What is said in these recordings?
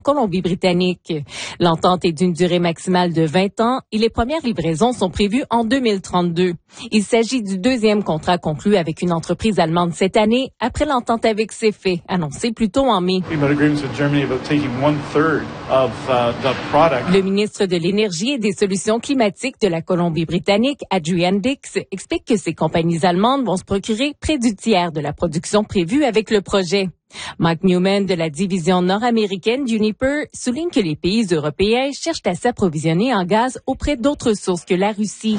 Colombie-Britannique. L'entente est d'une durée maximale de 20 ans et les premières livraisons sont prévues en 2032. Il s'agit du deuxième contrat conclu avec une entreprise allemande cette année, après l'entente avec CFE, annoncée plus tôt en mai. Le ministre de l'Énergie et des Solutions climatiques de la Colombie-Britannique, Adrian Dix, explique que ces compagnies allemandes vont se procurer près du tiers de la production prévue avec le projet. Mike Newman de la division nord-américaine d'Uniper souligne que les pays européens cherchent à s'approvisionner en gaz auprès d'autres sources que la Russie.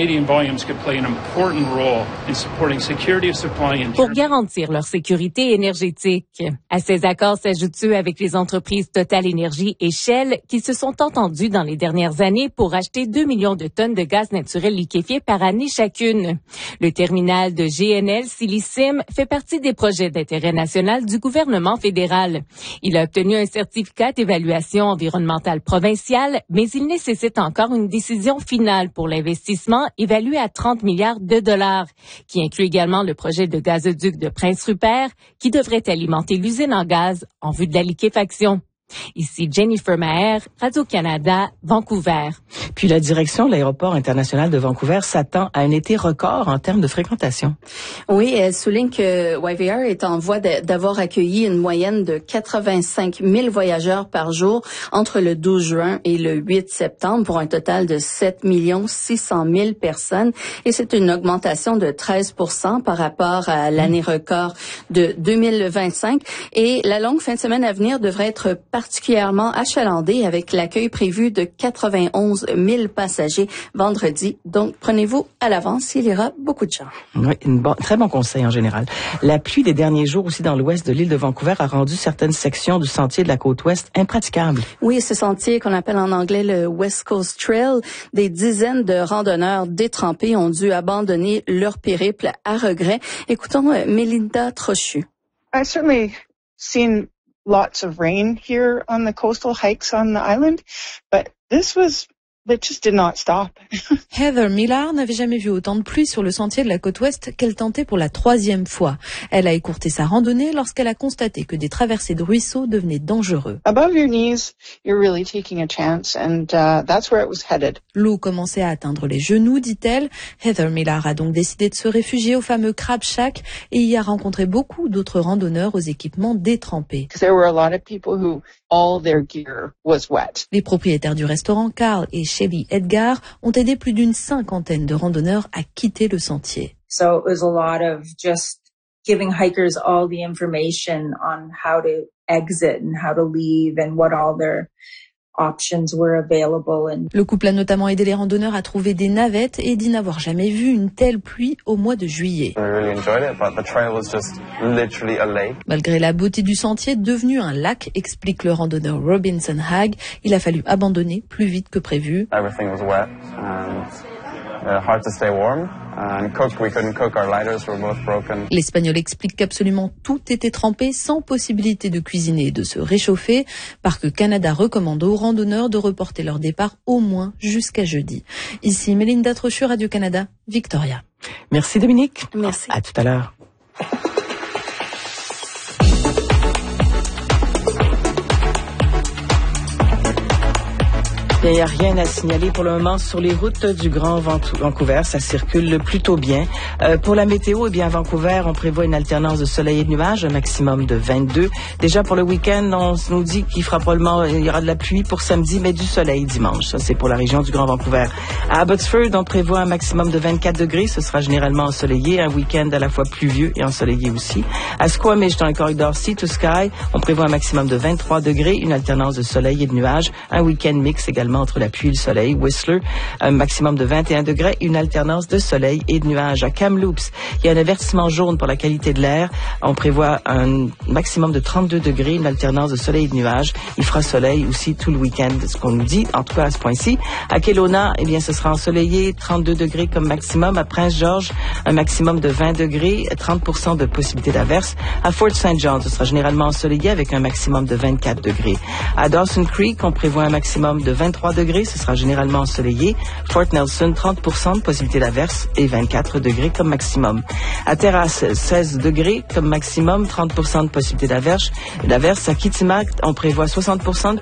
Pour garantir leur sécurité énergétique. À ces accords s'ajoutent ceux avec les entreprises Total Energy et Shell qui se sont entendus dans les dernières années pour acheter 2 millions de tonnes de gaz naturel liquéfié par année chacune. Le terminal de GNL Sillicim fait partie des projets d'intérêt national du gouvernement fédéral. Il a obtenu un certificat d'évaluation environnementale provinciale, mais il nécessite encore une décision finale pour l'investissement évalué à 30 milliards de dollars, qui inclut également le projet de gazoduc de Prince-Rupert, qui devrait alimenter l'usine en gaz en vue de la liquéfaction. Ici Jennifer Maher, Radio-Canada, Vancouver. Puis la direction de l'aéroport international de Vancouver s'attend à un été record en termes de fréquentation. Oui, elle souligne que YVR est en voie d'avoir accueilli une moyenne de 85 000 voyageurs par jour entre le 12 juin et le 8 septembre pour un total de 7 600 000 personnes. Et c'est une augmentation de 13% par rapport à l'année record de 2025. Et la longue fin de semaine à venir devrait être particulièrement achalandée avec l'accueil prévu de 91 000 passagers vendredi. Donc, prenez-vous à l'avance, il y aura beaucoup de gens. Oui, très bon conseil en général. La pluie des derniers jours aussi dans l'ouest de l'île de Vancouver a rendu certaines sections du sentier de la côte ouest impraticables. Oui, ce sentier qu'on appelle en anglais le West Coast Trail, des dizaines de randonneurs détrempés ont dû abandonner leur périple à regret. Écoutons Mélinda Trochu. I've certainly seen lots of rain here on the coastal hikes on the island, but it just did not stop. Heather Millar n'avait jamais vu autant de pluie sur le sentier de la côte ouest qu'elle tentait pour la 3e fois. Elle a écourté sa randonnée lorsqu'elle a constaté que des traversées de ruisseaux devenaient dangereux. Above your knees, you're really taking a chance, and that's where it was headed. L'eau commençait à atteindre les genoux, dit-elle. Heather Millar a donc décidé de se réfugier au fameux Crab Shack et y a rencontré beaucoup d'autres randonneurs aux équipements détrempés. There were a lot of people who all their gear was wet. Les propriétaires du restaurant Carl et Shelly Edgar ont aidé plus d'une 50aine de randonneurs à quitter le sentier. So it was a lot of just giving hikers all the information on how to exit and how to leave and what all their options were available. Le couple a notamment aidé les randonneurs à trouver des navettes et dit n'avoir jamais vu une telle pluie au mois de juillet. Malgré la beauté du sentier devenu un lac, explique le randonneur Robinson Hagg, il a fallu abandonner plus vite que prévu. Everything was wet and hard to stay warm. And cook, we couldn't cook, our lighters were both broken. L'Espagnol explique qu'absolument tout était trempé sans possibilité de cuisiner et de se réchauffer. Parc Canada recommande aux randonneurs de reporter leur départ au moins jusqu'à jeudi. Ici Mélinda Trochu, Radio-Canada, Victoria. Merci Dominique. Merci. À tout à l'heure. Il n'y a rien à signaler pour le moment sur les routes du Grand Vancouver. Ça circule plutôt bien. Pour la météo, eh bien, à Vancouver, on prévoit une alternance de soleil et de nuages, un maximum de 22. Déjà, pour le week-end, on nous dit qu'il fera probablement, il y aura de la pluie pour samedi, mais du soleil dimanche. Ça, c'est pour la région du Grand Vancouver. À Abbotsford, on prévoit un maximum de 24 degrés. Ce sera généralement ensoleillé. Un week-end à la fois pluvieux et ensoleillé aussi. À Squamish, dans le corridor Sea to Sky, on prévoit un maximum de 23 degrés, une alternance de soleil et de nuages. Un week-end mix également entre la pluie et le soleil. Whistler, un maximum de 21 degrés, une alternance de soleil et de nuages. À Kamloops, il y a un avertissement jaune pour la qualité de l'air. On prévoit un maximum de 32 degrés, une alternance de soleil et de nuages. Il fera soleil aussi tout le week-end, ce qu'on nous dit, en tout cas à ce point-ci. À Kelowna, eh bien, ce sera ensoleillé, 32 degrés comme maximum. À Prince George, un maximum de 20 degrés, 30% de possibilité d'averse. À Fort St. John, ce sera généralement ensoleillé avec un maximum de 24 degrés. À Dawson Creek, on prévoit un maximum de 23 degrés, ce sera généralement ensoleillé. Fort Nelson, 30% de possibilité d'averse et 24 degrés comme maximum. À Terrace, 16 degrés comme maximum, 30% de possibilité d'averse. À Kitimat, on prévoit 60% de